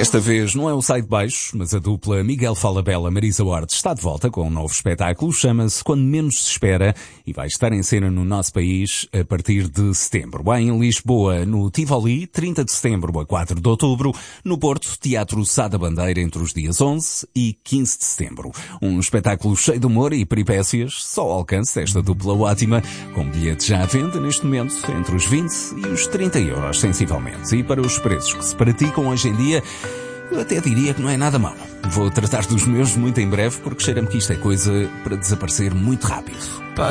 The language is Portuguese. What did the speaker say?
Desta vez não é o Sai de Baixo, mas a dupla Miguel Falabella Marisa Hort está de volta com um novo espetáculo, chama-se Quando Menos Se Espera e vai estar em cena no nosso país a partir de setembro. Em Lisboa, no Tivoli, 30 de setembro a 4 de outubro, no Porto, Teatro Sá da Bandeira entre os dias 11 e 15 de setembro. Um espetáculo cheio de humor e peripécias, só ao alcance desta dupla ótima, com bilhetes já à venda neste momento entre os 20 e os 30 euros sensivelmente. E para os preços que se praticam hoje em dia, eu até diria que não é nada mau. Vou tratar dos meus muito em breve porque cheira-me que isto é coisa para desaparecer muito rápido.